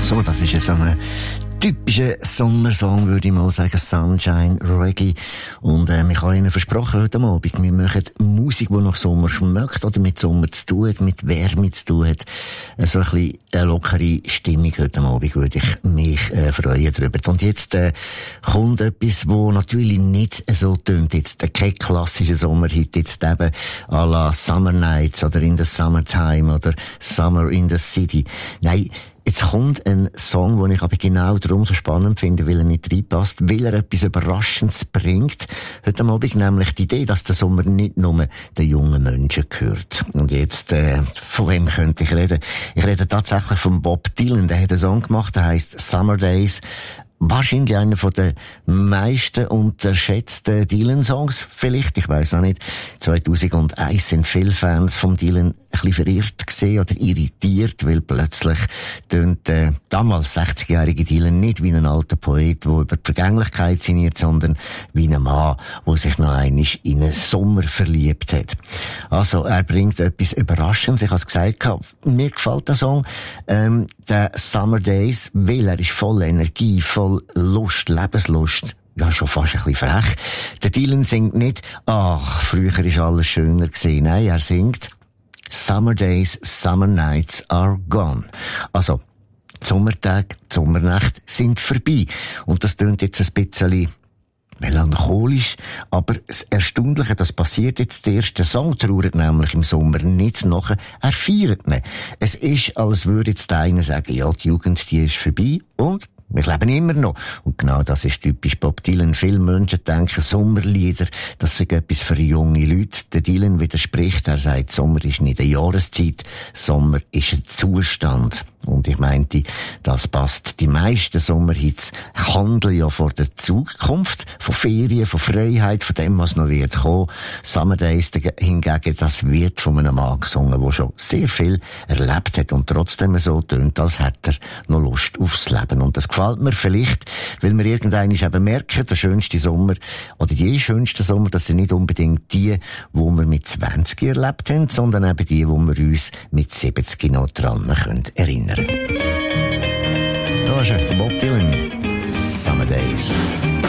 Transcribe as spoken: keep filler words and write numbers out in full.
So, das ist so ein typischer Sommersong, würde ich mal sagen. Sunshine Reggae. Und äh, ich habe Ihnen versprochen heute Abend, wir machen Musik, die nach Sommer schmeckt oder mit Sommer zu tun hat, mit Wärme zu tun hat. Äh, so ein bisschen eine lockere Stimmung heute Abend würde ich mich äh, freuen darüber. Und jetzt äh, kommt etwas, wo natürlich nicht so tönt. Jetzt äh, kein klassischer Sommerhit, jetzt eben à la Summer Nights oder In the Summertime oder Summer in the City. Nein, jetzt kommt ein Song, den ich aber genau darum so spannend finde, weil er nicht reinpasst, weil er etwas Überraschendes bringt. Heute Abend nämlich die Idee, dass der Sommer nicht nur den jungen Menschen gehört. Und jetzt, äh, von wem könnte ich reden? Ich rede tatsächlich von Bob Dylan. Der hat einen Song gemacht, der heisst Summer Days. Wahrscheinlich einer von den meisten unterschätzten Dylan-Songs. Vielleicht, ich weiss auch nicht. zweitausendeins sind viele Fans vom Dylan ein bisschen verirrt gesehen oder irritiert, weil plötzlich tönt äh, damals sechzigjährige Dylan nicht wie ein alter Poet, der über die Vergänglichkeit sinniert, sondern wie ein Mann, der sich noch einmal in einen Sommer verliebt hat. Also, er bringt etwas Überraschendes. Ich habe es gesagt, mir gefällt der Song, ähm, der Summer Days, weil er ist voll Energie, voll Lust, Lebenslust. Ja, schon fast ein bisschen frech. Der Dylan singt nicht, ach, früher ist alles schöner gewesen. Nein, er singt, Summer Days, Summer Nights are gone. Also, die Sommertage, die Sommernächte sind vorbei. Und das tönt jetzt ein bisschen melancholisch, aber das Erstaunliche, das passiert jetzt, der erste Song trauert nämlich im Sommer nicht nachher, er feiert ihn. Es ist, als würde jetzt der eine sagen, ja, die Jugend, die ist vorbei und wir leben immer noch. Und genau das ist typisch Bob Dylan. Viele Menschen denken, Sommerlieder, das sind etwas für junge Leute. Der Dylan widerspricht, er sagt, Sommer ist nicht eine Jahreszeit, Sommer ist ein Zustand. Und ich meinte, das passt. Die meisten Sommerhits handeln ja von der Zukunft, von Ferien, von Freiheit, von dem, was noch wird kommen. Summer Days hingegen, das wird von einem Mann gesungen, der schon sehr viel erlebt hat und trotzdem so tönt, als hätte er noch Lust aufs Leben. Und das gefällt mir vielleicht, weil wir irgendwann eben merken, der schönste Sommer oder die schönsten Sommer, das sind nicht unbedingt die, die wir mit zwanzig erlebt haben, sondern eben die, wo wir uns mit siebzig noch dran können erinnern. Da ist er, Bob Dylan, Summer Days.